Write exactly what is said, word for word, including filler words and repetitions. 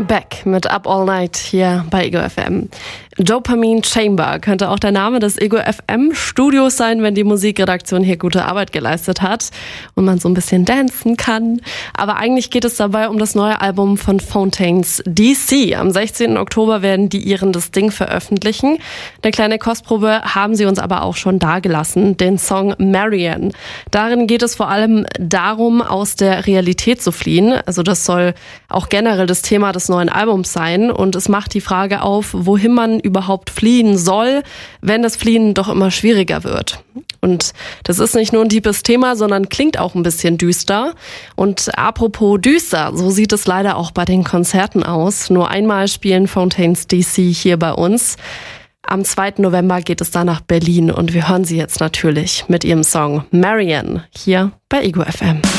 Beck mit Up All Night hier bei Ego F M. Dopamine Chamber könnte auch der Name des Ego F M Studios sein, wenn die Musikredaktion hier gute Arbeit geleistet hat und man so ein bisschen dancen kann. Aber eigentlich geht es dabei um das neue Album von Fontaines D C. Am sechzehnten Oktober werden die Iren das Ding veröffentlichen. Eine kleine Kostprobe haben sie uns aber auch schon dagelassen, den Song Marianne. Darin geht es vor allem darum, aus der Realität zu fliehen. Also das soll auch generell das Thema des neuen Albums sein und es macht die Frage auf, wohin man überhaupt fliehen soll, wenn das Fliehen doch immer schwieriger wird. Und das ist nicht nur ein deepes Thema, sondern klingt auch ein bisschen düster. Und apropos düster, so sieht es leider auch bei den Konzerten aus. Nur einmal spielen Fontaines D C hier bei uns. Am zweiten November geht es dann nach Berlin und wir hören sie jetzt natürlich mit ihrem Song Marianne hier bei Ego F M.